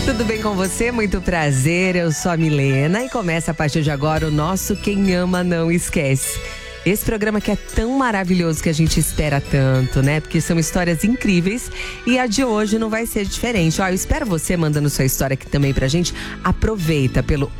Tudo bem com você? Muito prazer, eu sou a Milena e começa a partir de agora o nosso Quem Ama Não Esquece. Esse programa que é tão maravilhoso, que a gente espera tanto, né? Porque são histórias incríveis e a de hoje não vai ser diferente. Ó, eu espero você mandando sua história aqui também pra gente. Aproveita pelo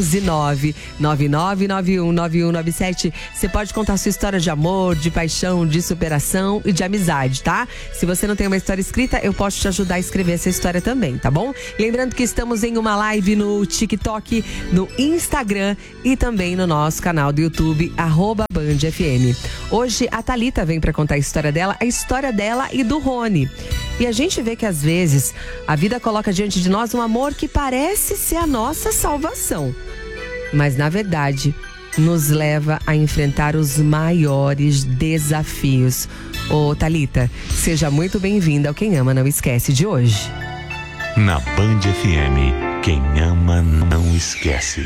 11999919197. Você pode contar sua história de amor, de paixão, de superação e de amizade, tá? Se você não tem uma história escrita, eu posso te ajudar a escrever essa história também, tá bom? Lembrando que estamos em uma live no TikTok, no Instagram e também no nosso canal do YouTube, @Band FM. Hoje a Thalita vem para contar a história dela e do Rony. E a gente vê que às vezes a vida coloca diante de nós um amor que parece ser a nossa salvação, mas na verdade nos leva a enfrentar os maiores desafios. Ô Thalita, seja muito bem-vinda ao Quem Ama Não Esquece de hoje. Na Band FM, quem ama não esquece.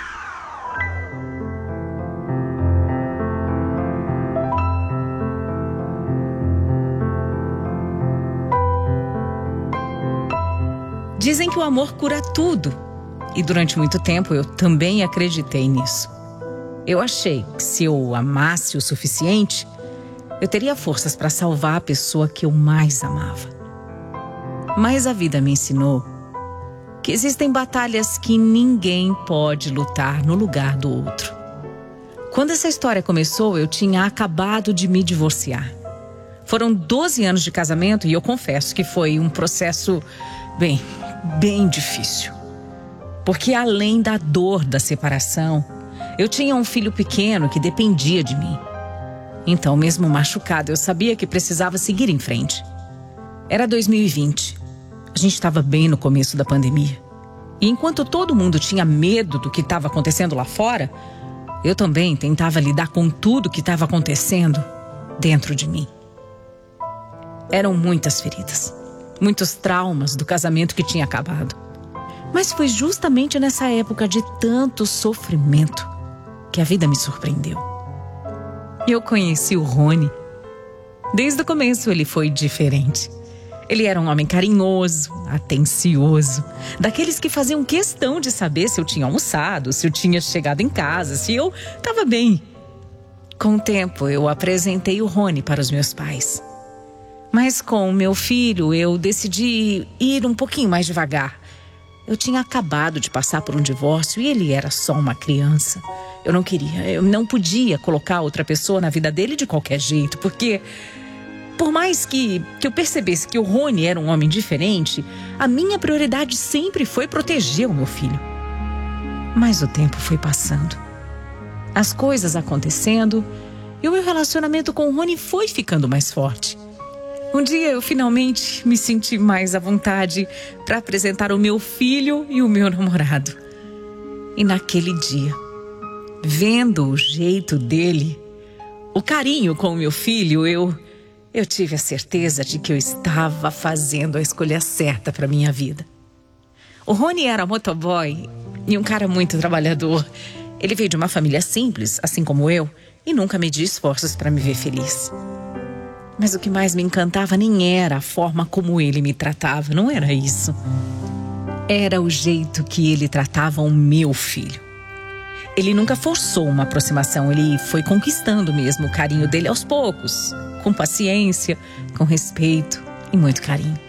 Dizem que o amor cura tudo. E durante muito tempo eu também acreditei nisso. Eu achei que se eu amasse o suficiente, eu teria forças para salvar a pessoa que eu mais amava. Mas a vida me ensinou que existem batalhas que ninguém pode lutar no lugar do outro. Quando essa história começou, eu tinha acabado de me divorciar. Foram 12 anos de casamento e eu confesso que foi um processo bem difícil. Porque além da dor da separação, eu tinha um filho pequeno que dependia de mim. Então, mesmo machucado, eu sabia que precisava seguir em frente. Era 2020. A gente estava bem no começo da pandemia. E enquanto todo mundo tinha medo do que estava acontecendo lá fora, eu também tentava lidar com tudo que estava acontecendo dentro de mim. Eram muitas feridas. Muitos traumas do casamento que tinha acabado. Mas foi justamente nessa época de tanto sofrimento que a vida me surpreendeu. Eu conheci o Rony. Desde o começo ele foi diferente. Ele era um homem carinhoso, atencioso, daqueles que faziam questão de saber se eu tinha almoçado, se eu tinha chegado em casa, se eu estava bem. Com o tempo eu apresentei o Rony para os meus pais. Mas com o meu filho, eu decidi ir um pouquinho mais devagar. Eu tinha acabado de passar por um divórcio e ele era só uma criança. Eu não podia colocar outra pessoa na vida dele de qualquer jeito, porque por mais que eu percebesse que o Rony era um homem diferente, a minha prioridade sempre foi proteger o meu filho. Mas o tempo foi passando. As coisas acontecendo e o meu relacionamento com o Rony foi ficando mais forte. Um dia eu finalmente me senti mais à vontade para apresentar o meu filho e o meu namorado. E naquele dia, vendo o jeito dele, o carinho com o meu filho, eu tive a certeza de que eu estava fazendo a escolha certa para minha vida. O Rony era motoboy e um cara muito trabalhador. Ele veio de uma família simples, assim como eu, e nunca mediu esforços para me ver feliz. Mas o que mais me encantava nem era a forma como ele me tratava, não era isso. Era o jeito que ele tratava o meu filho. Ele nunca forçou uma aproximação, ele foi conquistando mesmo o carinho dele aos poucos, com paciência, com respeito e muito carinho.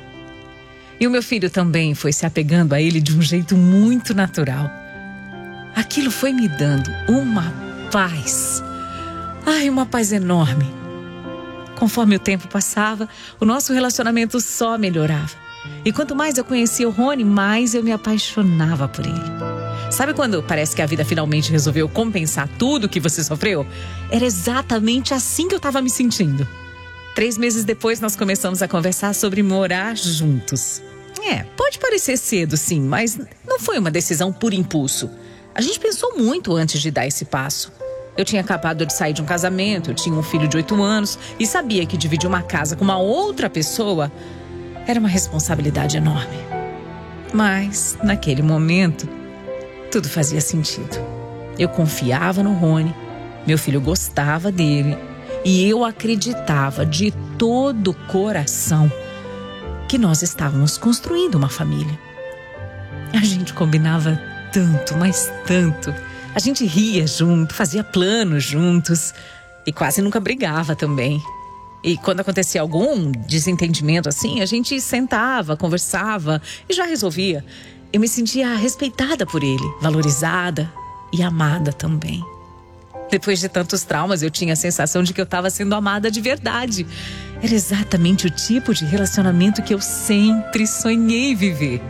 E o meu filho também foi se apegando a ele de um jeito muito natural. Aquilo foi me dando uma paz. Uma paz enorme. Conforme o tempo passava, o nosso relacionamento só melhorava. E quanto mais eu conhecia o Rony, mais eu me apaixonava por ele. Sabe quando parece que a vida finalmente resolveu compensar tudo que você sofreu? Era exatamente assim que eu estava me sentindo. 3 meses depois, nós começamos a conversar sobre morar juntos. Pode parecer cedo, sim, mas não foi uma decisão por impulso. A gente pensou muito antes de dar esse passo. Eu tinha acabado de sair de um casamento, eu tinha um filho de 8 anos e sabia que dividir uma casa com uma outra pessoa era uma responsabilidade enorme. Mas, naquele momento, tudo fazia sentido. Eu confiava no Rony, meu filho gostava dele e eu acreditava de todo o coração que nós estávamos construindo uma família. A gente combinava tanto, mas tanto. A gente ria junto, fazia planos juntos e quase nunca brigava também. E quando acontecia algum desentendimento assim, a gente sentava, conversava e já resolvia. Eu me sentia respeitada por ele, valorizada e amada também. Depois de tantos traumas, eu tinha a sensação de que eu estava sendo amada de verdade. Era exatamente o tipo de relacionamento que eu sempre sonhei viver.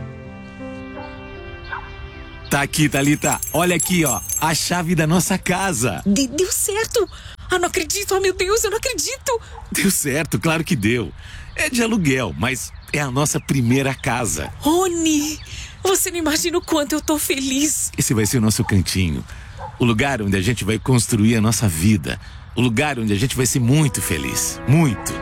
Tá aqui, Thalita. Olha aqui, ó. A chave da nossa casa. Deu certo! Ah, não acredito! Oh, meu Deus, eu não acredito! Deu certo, claro que deu. É de aluguel, mas é a nossa primeira casa. Rony, você não imagina o quanto eu tô feliz. Esse vai ser o nosso cantinho. O lugar onde a gente vai construir a nossa vida. O lugar onde a gente vai ser muito feliz. Muito.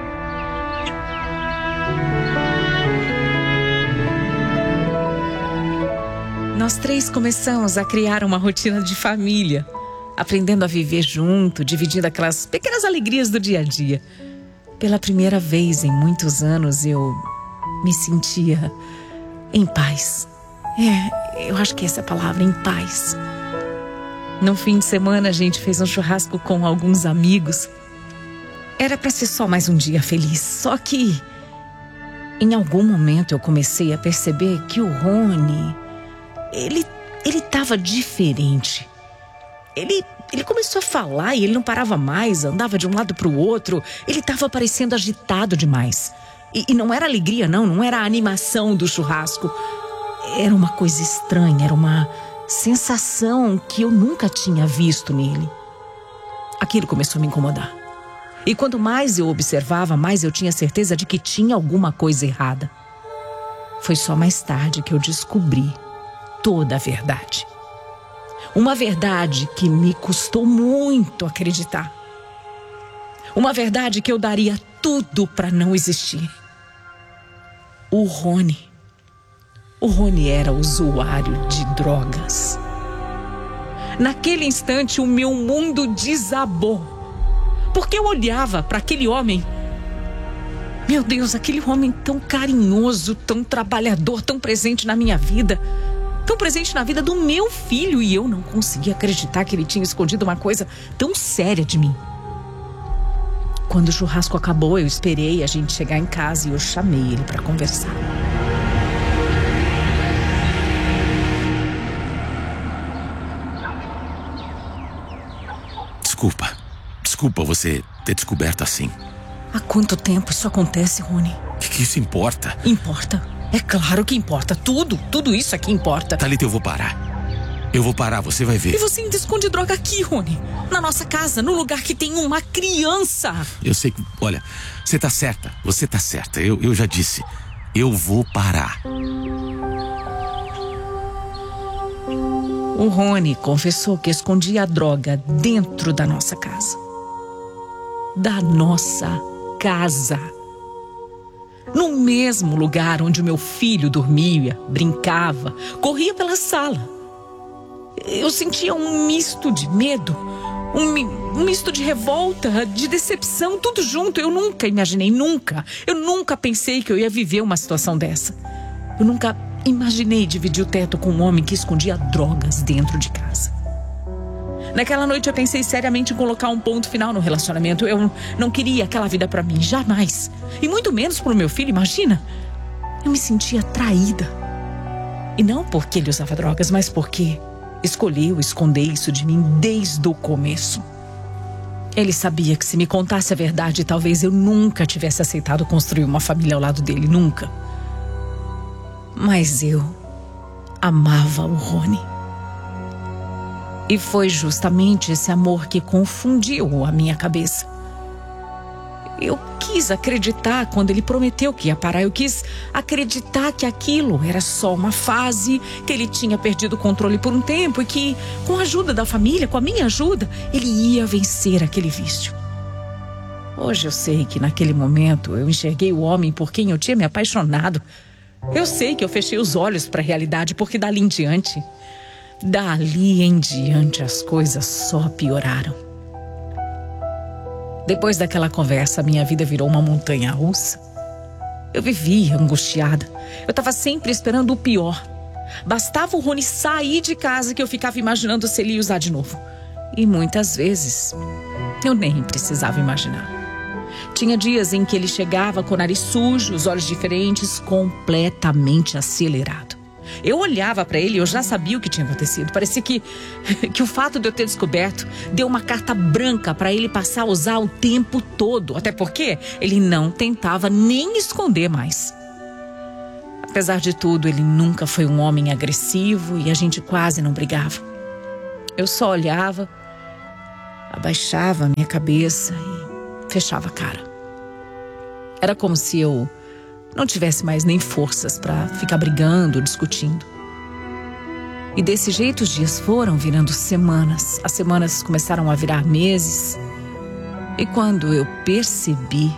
Nós três começamos a criar uma rotina de família, aprendendo a viver junto, dividindo aquelas pequenas alegrias do dia a dia. Pela primeira vez em muitos anos, eu me sentia em paz. Eu acho que essa é a palavra, em paz. No fim de semana, a gente fez um churrasco com alguns amigos. Era para ser só mais um dia feliz. Só que, em algum momento, eu comecei a perceber que o Rony, ele estava diferente. Ele começou a falar e ele não parava mais, andava de um lado para o outro. Ele estava parecendo agitado demais. E não era alegria, não era a animação do churrasco. Era uma coisa estranha, era uma sensação que eu nunca tinha visto nele. Aquilo começou a me incomodar. E quanto mais eu observava, mais eu tinha certeza de que tinha alguma coisa errada. Foi só mais tarde que eu descobri toda a verdade. Uma verdade que me custou muito acreditar. Uma verdade que eu daria tudo para não existir. O Rony era usuário de drogas. Naquele instante, o meu mundo desabou. Porque eu olhava para aquele homem. Meu Deus, aquele homem tão carinhoso, tão trabalhador, tão presente na minha vida. Tão presente na vida do meu filho. E eu não conseguia acreditar que ele tinha escondido uma coisa tão séria de mim. Quando o churrasco acabou, eu esperei a gente chegar em casa e eu chamei ele para conversar. Desculpa você ter descoberto assim. Há quanto tempo isso acontece, Rony? O que isso importa? Importa? É claro que importa. Tudo isso aqui importa. Thalita, eu vou parar. Eu vou parar, você vai ver. E você ainda esconde droga aqui, Rony? Na nossa casa, no lugar que tem uma criança. Eu sei que, olha, você tá certa. Eu já disse. Eu vou parar. O Rony confessou que escondia a droga dentro da nossa casa. Da nossa casa. No mesmo lugar onde o meu filho dormia, brincava, corria pela sala. Eu sentia um misto de medo, um misto de revolta, de decepção, tudo junto. Eu nunca imaginei, eu nunca pensei que eu ia viver uma situação dessa. Eu nunca imaginei dividir o teto com um homem que escondia drogas dentro de casa. Naquela noite eu pensei seriamente em colocar um ponto final no relacionamento. Eu não queria aquela vida pra mim, jamais. E muito menos pro meu filho, imagina. Eu me sentia traída. E não porque ele usava drogas, mas porque escolheu esconder isso de mim desde o começo. Ele sabia que se me contasse a verdade, talvez eu nunca tivesse aceitado construir uma família ao lado dele, nunca. Mas eu amava o Rony. E foi justamente esse amor que confundiu a minha cabeça. Eu quis acreditar quando ele prometeu que ia parar. Eu quis acreditar que aquilo era só uma fase, que ele tinha perdido o controle por um tempo e que, com a ajuda da família, com a minha ajuda, ele ia vencer aquele vício. Hoje eu sei que naquele momento eu enxerguei o homem por quem eu tinha me apaixonado. Eu sei que eu fechei os olhos para a realidade, porque dali em diante as coisas só pioraram. Depois daquela conversa, minha vida virou uma montanha russa. Eu vivia angustiada. Eu estava sempre esperando o pior. Bastava o Rony sair de casa que eu ficava imaginando se ele ia usar de novo. E muitas vezes eu nem precisava imaginar. Tinha dias em que ele chegava com o nariz sujo, os olhos diferentes, completamente acelerado. Eu olhava para ele e eu já sabia o que tinha acontecido. Parecia que o fato de eu ter descoberto deu uma carta branca para ele passar a usar o tempo todo. Até porque ele não tentava nem esconder mais. Apesar de tudo, ele nunca foi um homem agressivo e a gente quase não brigava. Eu só olhava, abaixava a minha cabeça e fechava a cara. Era como se eu não tivesse mais nem forças para ficar brigando, discutindo. E desse jeito os dias foram virando semanas. As semanas começaram a virar meses. E quando eu percebi,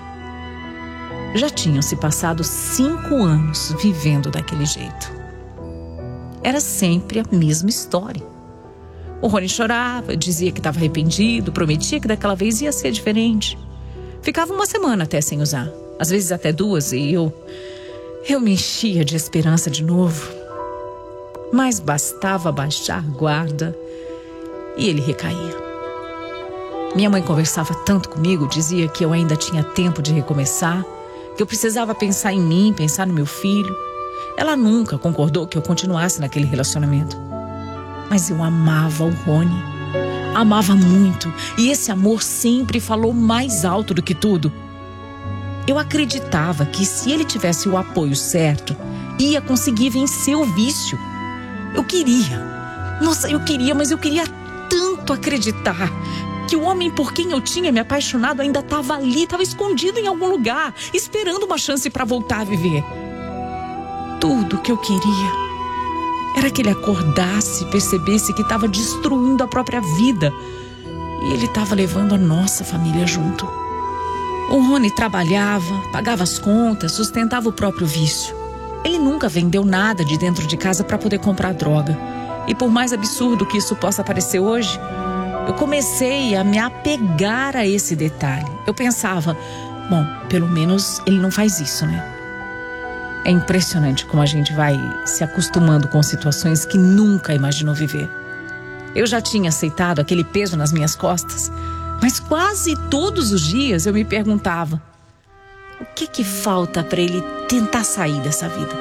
já tinham se passado 5 anos vivendo daquele jeito. Era sempre a mesma história. O Rony chorava, dizia que estava arrependido, prometia que daquela vez ia ser diferente. Ficava 1 semana até sem usar, às vezes até 2, e eu me enchia de esperança de novo. Mas bastava baixar a guarda e ele recaía. Minha mãe conversava tanto comigo, dizia que eu ainda tinha tempo de recomeçar, que eu precisava pensar em mim, pensar no meu filho. Ela nunca concordou que eu continuasse naquele relacionamento. Mas eu amava o Rony. Amava muito, e esse amor sempre falou mais alto do que tudo. Eu acreditava que se ele tivesse o apoio certo, ia conseguir vencer o vício. Eu queria. Nossa, eu queria, mas eu queria tanto acreditar que o homem por quem eu tinha me apaixonado ainda estava ali, estava escondido em algum lugar, esperando uma chance para voltar a viver. Tudo que eu queria era que ele acordasse e percebesse que estava destruindo a própria vida. E ele estava levando a nossa família junto. O Rony trabalhava, pagava as contas, sustentava o próprio vício. Ele nunca vendeu nada de dentro de casa para poder comprar droga. E por mais absurdo que isso possa parecer hoje, eu comecei a me apegar a esse detalhe. Eu pensava, bom, pelo menos ele não faz isso, né? É impressionante como a gente vai se acostumando com situações que nunca imaginou viver. Eu já tinha aceitado aquele peso nas minhas costas, mas quase todos os dias eu me perguntava: o que falta para ele tentar sair dessa vida?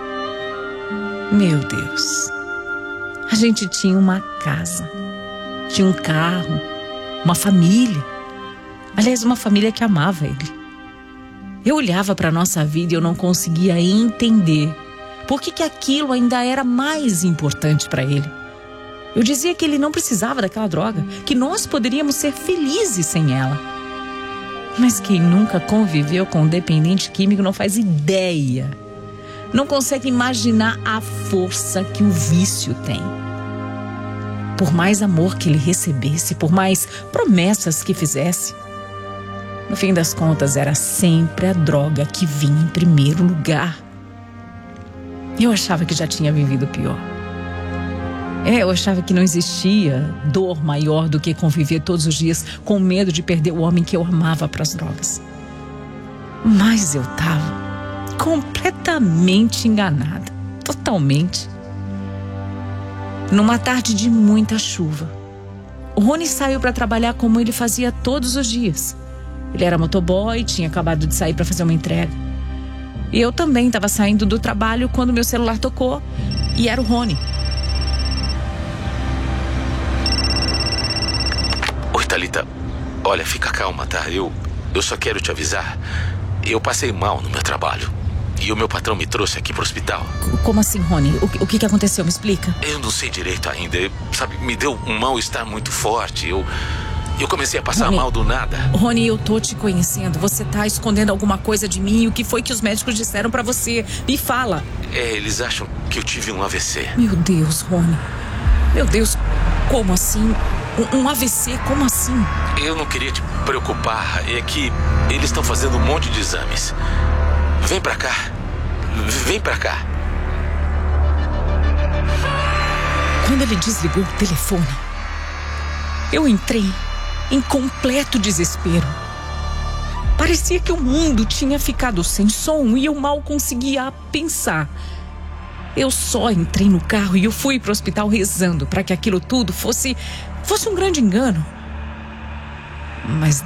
Meu Deus, a gente tinha uma casa, tinha um carro, uma família. Aliás, uma família que amava ele. Eu olhava para a nossa vida e eu não conseguia entender por que aquilo ainda era mais importante para ele. Eu dizia que ele não precisava daquela droga, que nós poderíamos ser felizes sem ela. Mas quem nunca conviveu com um dependente químico não faz ideia. Não consegue imaginar a força que o vício tem. Por mais amor que ele recebesse, por mais promessas que fizesse, no fim das contas, era sempre a droga que vinha em primeiro lugar. Eu achava que já tinha vivido pior. Eu achava que não existia dor maior do que conviver todos os dias com medo de perder o homem que eu amava para as drogas. Mas eu estava completamente enganada. Totalmente. Numa tarde de muita chuva, o Rony saiu para trabalhar como ele fazia todos os dias. Ele era motoboy, tinha acabado de sair para fazer uma entrega. E eu também estava saindo do trabalho quando meu celular tocou. E era o Rony. Oi, Thalita. Olha, fica calma, tá? Eu só quero te avisar. Eu passei mal no meu trabalho. E o meu patrão me trouxe aqui pro hospital. Como assim, Rony? O que aconteceu? Me explica. Eu não sei direito ainda. Sabe, me deu um mal-estar muito forte. Eu comecei a passar Rony, mal do nada. Rony, eu tô te conhecendo. Você tá escondendo alguma coisa de mim? O que foi que os médicos disseram pra você? Me fala. Eles acham que eu tive um AVC. Meu Deus, Rony. Meu Deus, como assim? Um AVC? Como assim? Eu não queria te preocupar. É que eles estão fazendo um monte de exames. Vem pra cá. Vem pra cá. Quando ele desligou o telefone, eu entrei em completo desespero. Parecia que o mundo tinha ficado sem som e eu mal conseguia pensar. Eu só entrei no carro e eu fui pro hospital rezando para que aquilo tudo fosse um grande engano. Mas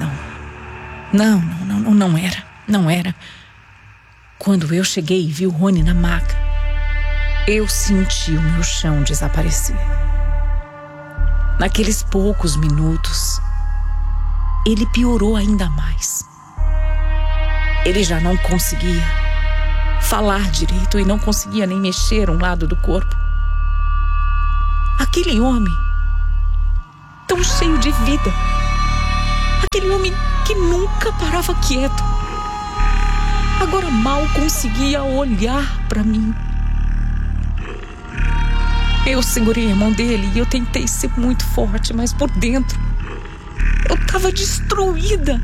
não era. Quando eu cheguei e vi o Rony na maca, eu senti o meu chão desaparecer. Naqueles poucos minutos, ele piorou ainda mais. Ele já não conseguia falar direito e não conseguia nem mexer um lado do corpo. Aquele homem, tão cheio de vida, aquele homem que nunca parava quieto, agora mal conseguia olhar para mim. Eu segurei a mão dele e eu tentei ser muito forte, mas por dentro eu estava destruída.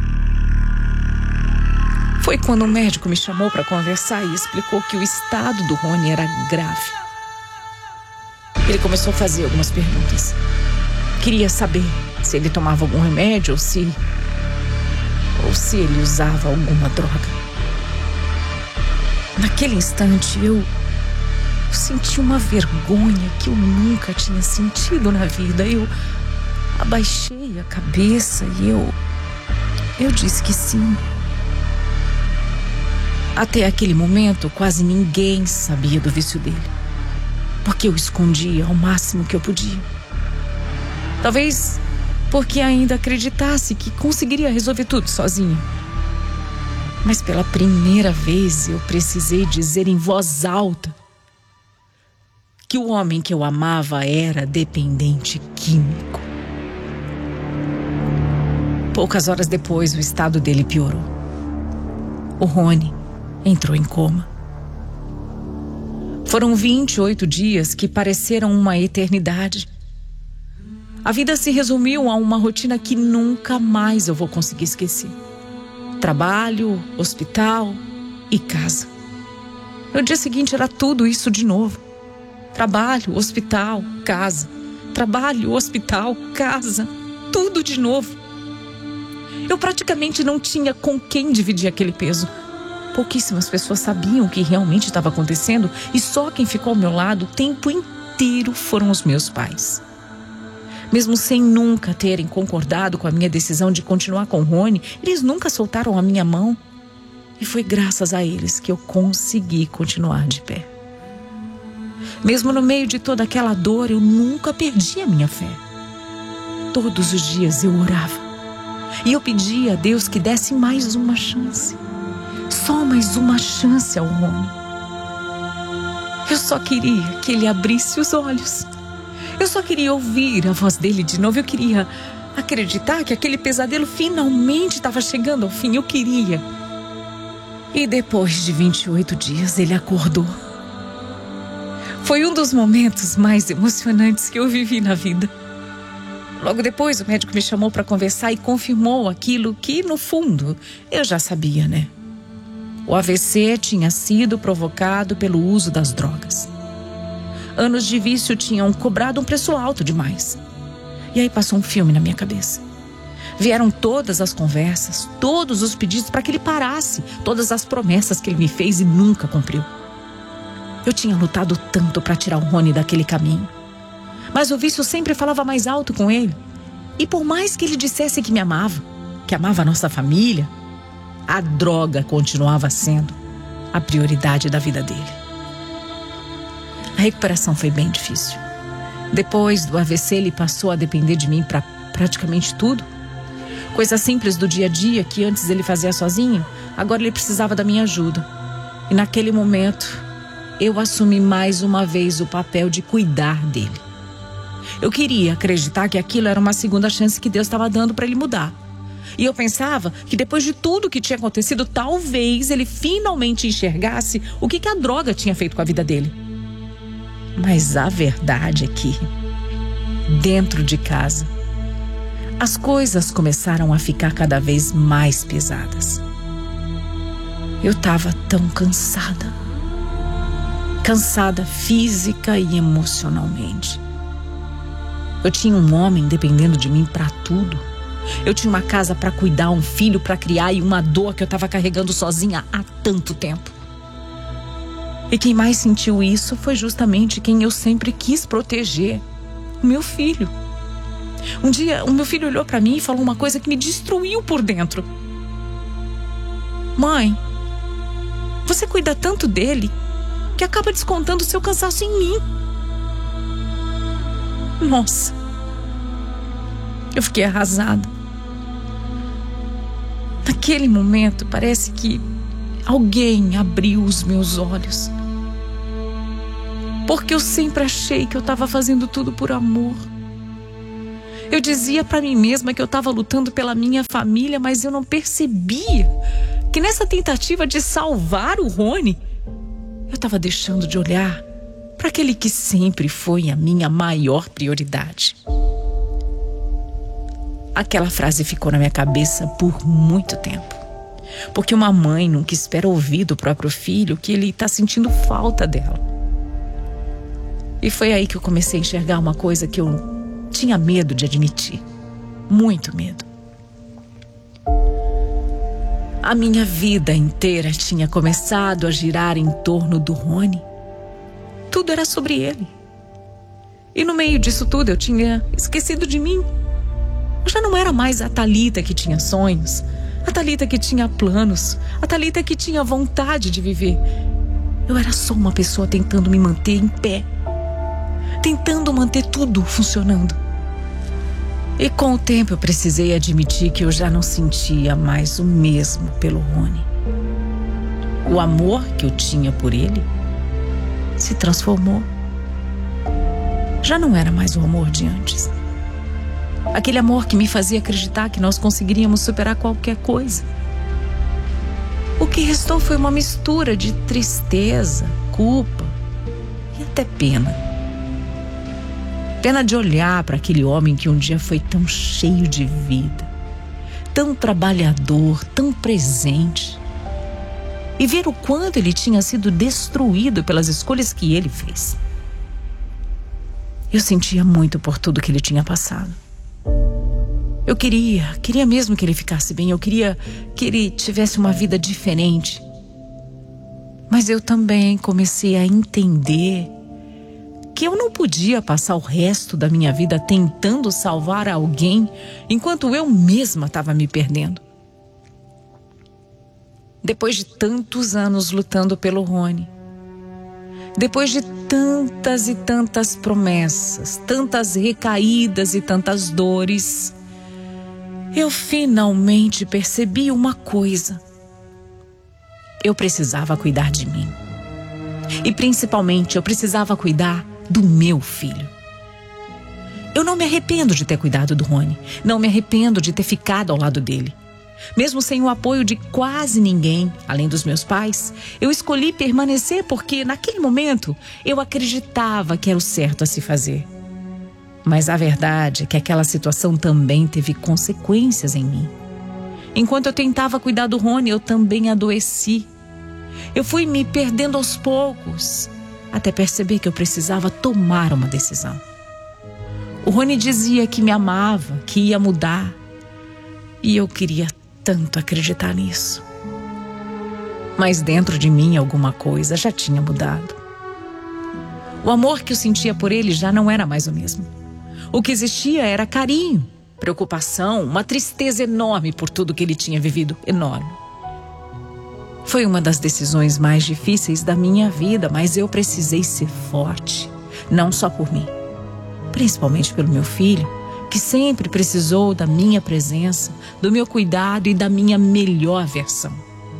Foi quando o médico me chamou para conversar e explicou que o estado do Rony era grave. Ele começou a fazer algumas perguntas. Queria saber se ele tomava algum remédio ou se ele usava alguma droga. Naquele instante eu senti uma vergonha que eu nunca tinha sentido na vida. Eu abaixei a cabeça e eu disse que sim. Até aquele momento, quase ninguém sabia do vício dele, porque eu escondia ao máximo que eu podia. Talvez porque ainda acreditasse que conseguiria resolver tudo sozinho. Mas pela primeira vez eu precisei dizer em voz alta que o homem que eu amava era dependente químico. Poucas horas depois, o estado dele piorou. O Rony entrou em coma. Foram 28 dias que pareceram uma eternidade. A vida se resumiu a uma rotina que nunca mais eu vou conseguir esquecer. Trabalho, hospital e casa. No dia seguinte era tudo isso de novo. Trabalho, hospital, casa. Trabalho, hospital, casa. Tudo de novo. Eu praticamente não tinha com quem dividir aquele peso. Pouquíssimas pessoas sabiam o que realmente estava acontecendo e só quem ficou ao meu lado o tempo inteiro foram os meus pais. Mesmo sem nunca terem concordado com a minha decisão de continuar com o Rony, eles nunca soltaram a minha mão. E foi graças a eles que eu consegui continuar de pé. Mesmo no meio de toda aquela dor, eu nunca perdi a minha fé. Todos os dias eu orava. E eu pedia a Deus que desse mais uma chance. Só mais uma chance ao Rony. Eu só queria que ele abrisse os olhos. Eu só queria ouvir a voz dele de novo. Eu queria acreditar que aquele pesadelo finalmente estava chegando ao fim. Eu queria. E depois de 28 dias, ele acordou. Foi um dos momentos mais emocionantes que eu vivi na vida. Logo depois, o médico me chamou para conversar e confirmou aquilo que, no fundo, eu já sabia, né? O AVC tinha sido provocado pelo uso das drogas. Anos de vício tinham cobrado um preço alto demais. E aí passou um filme na minha cabeça. Vieram todas as conversas, todos os pedidos para que ele parasse, todas as promessas que ele me fez e nunca cumpriu. Eu tinha lutado tanto para tirar o Rony daquele caminho. Mas o vício sempre falava mais alto com ele. E por mais que ele dissesse que me amava, que amava a nossa família, a droga continuava sendo a prioridade da vida dele. A recuperação foi bem difícil. Depois do AVC, ele passou a depender de mim para praticamente tudo. Coisas simples do dia a dia que antes ele fazia sozinho, agora ele precisava da minha ajuda. E naquele momento, eu assumi mais uma vez o papel de cuidar dele. Eu queria acreditar que aquilo era uma segunda chance que Deus estava dando para ele mudar. E eu pensava que depois de tudo que tinha acontecido, talvez ele finalmente enxergasse o que a droga tinha feito com a vida dele. Mas a verdade é que, dentro de casa, as coisas começaram a ficar cada vez mais pesadas. Eu estava tão cansada. Cansada física e emocionalmente. Eu tinha um homem dependendo de mim para tudo. Eu tinha uma casa para cuidar, um filho para criar e uma dor que eu estava carregando sozinha há tanto tempo. E quem mais sentiu isso foi justamente quem eu sempre quis proteger, o meu filho. Um dia, o meu filho olhou para mim e falou uma coisa que me destruiu por dentro. Mãe, você cuida tanto dele que acaba descontando o seu cansaço em mim. Nossa, eu fiquei arrasada. Naquele momento, parece que alguém abriu os meus olhos. Porque eu sempre achei que eu estava fazendo tudo por amor. Eu dizia para mim mesma que eu estava lutando pela minha família, mas eu não percebia que nessa tentativa de salvar o Rony, eu estava deixando de olhar para aquele que sempre foi a minha maior prioridade. Aquela frase ficou na minha cabeça por muito tempo. Porque uma mãe nunca espera ouvir do próprio filho que ele está sentindo falta dela. E foi aí que eu comecei a enxergar uma coisa que eu tinha medo de admitir. Muito medo. A minha vida inteira tinha começado a girar em torno do Rony. Tudo era sobre ele. E no meio disso tudo eu tinha esquecido de mim. Eu já não era mais a Thalita que tinha sonhos, a Thalita que tinha planos, a Thalita que tinha vontade de viver. Eu era só uma pessoa tentando me manter em pé, tentando manter tudo funcionando. E com o tempo eu precisei admitir que eu já não sentia mais o mesmo pelo Rony. O amor que eu tinha por ele se transformou. Já não era mais o amor de antes. Aquele amor que me fazia acreditar que nós conseguiríamos superar qualquer coisa. O que restou foi uma mistura de tristeza, culpa e até pena. Pena de olhar para aquele homem que um dia foi tão cheio de vida, tão trabalhador, tão presente, e ver o quanto ele tinha sido destruído pelas escolhas que ele fez. Eu sentia muito por tudo que ele tinha passado. Eu queria mesmo que ele ficasse bem, eu queria que ele tivesse uma vida diferente. Mas eu também comecei a entender que eu não podia passar o resto da minha vida tentando salvar alguém enquanto eu mesma estava me perdendo. Depois de tantos anos lutando pelo Rony, depois de tantas e tantas promessas, tantas recaídas e tantas dores, eu finalmente percebi uma coisa. Eu precisava cuidar de mim. E principalmente eu precisava cuidar do meu filho. Eu não me arrependo de ter cuidado do Rony. Não me arrependo de ter ficado ao lado dele. Mesmo sem o apoio de quase ninguém, além dos meus pais, eu escolhi permanecer porque, naquele momento, eu acreditava que era o certo a se fazer. Mas a verdade é que aquela situação também teve consequências em mim. Enquanto eu tentava cuidar do Rony, eu também adoeci. Eu fui me perdendo aos poucos, até perceber que eu precisava tomar uma decisão. O Rony dizia que me amava, que ia mudar. E eu queria tanto acreditar nisso. Mas dentro de mim alguma coisa já tinha mudado. O amor que eu sentia por ele já não era mais o mesmo. O que existia era carinho, preocupação, uma tristeza enorme por tudo que ele tinha vivido, enorme. Foi uma das decisões mais difíceis da minha vida, mas eu precisei ser forte, não só por mim, principalmente pelo meu filho, que sempre precisou da minha presença, do meu cuidado e da minha melhor versão.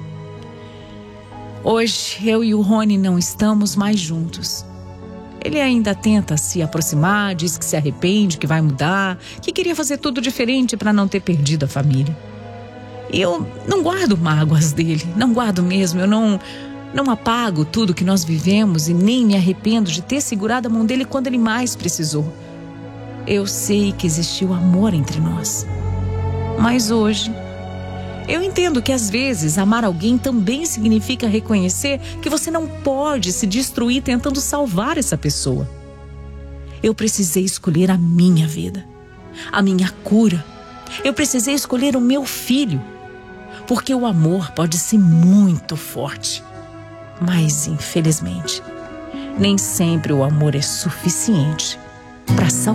Hoje, eu e o Rony não estamos mais juntos. Ele ainda tenta se aproximar, diz que se arrepende, que vai mudar, que queria fazer tudo diferente para não ter perdido a família. E eu não guardo mágoas dele, não guardo mesmo. Eu não apago tudo que nós vivemos e nem me arrependo de ter segurado a mão dele quando ele mais precisou. Eu sei que existiu amor entre nós. Mas hoje, eu entendo que às vezes amar alguém também significa reconhecer que você não pode se destruir tentando salvar essa pessoa. Eu precisei escolher a minha vida, a minha cura. Eu precisei escolher o meu filho, porque o amor pode ser muito forte, Mas, infelizmente, nem sempre o amor é suficiente para salvar.